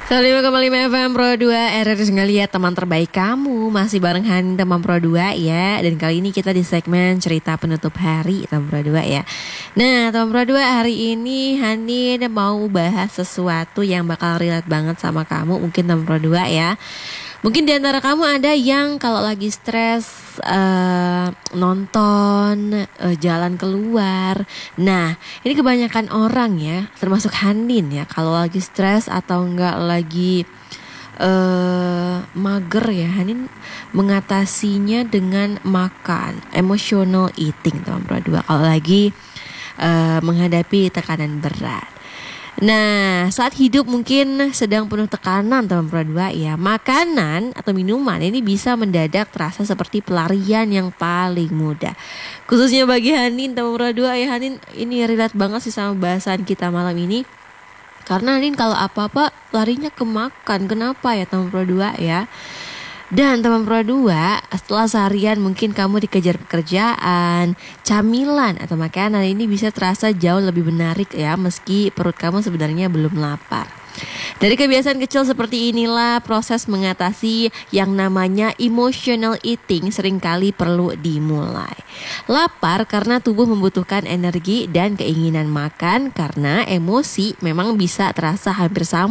105,5 FM Pro 2 RRI Ngeliat teman terbaik kamu. Masih bareng Hanin teman Pro 2 ya. Dan kali ini kita di segmen cerita penutup hari teman Pro 2 ya. Nah teman Pro 2, hari ini Hanin mau bahas sesuatu yang bakal relate banget sama kamu. Mungkin teman Pro 2 ya. Mungkin di antara kamu ada yang kalau lagi stres nonton, jalan keluar. Nah, ini kebanyakan orang ya, termasuk Hanin ya, kalau lagi stres atau enggak lagi mager ya, Hanin mengatasinya dengan makan, emotional eating teman Pro 2 kalau lagi menghadapi tekanan berat. Nah, saat hidup mungkin sedang penuh tekanan teman Pro 2 ya, makanan atau minuman ini bisa mendadak terasa seperti pelarian yang paling mudah. Khususnya bagi Hanin teman Pro 2 ya, Hanin ini relate banget sih sama bahasan kita malam ini. Karena Hanin kalau apa-apa larinya ke makan. Kenapa ya teman Pro 2 ya? Dan teman Pro 2, setelah seharian mungkin kamu dikejar pekerjaan, camilan atau makanan ini bisa terasa jauh lebih menarik ya, meski perut kamu sebenarnya belum lapar. Dari kebiasaan kecil seperti inilah proses mengatasi yang namanya emotional eating seringkali perlu dimulai. Lapar karena tubuh membutuhkan energi dan keinginan makan karena emosi memang bisa terasa hampir sama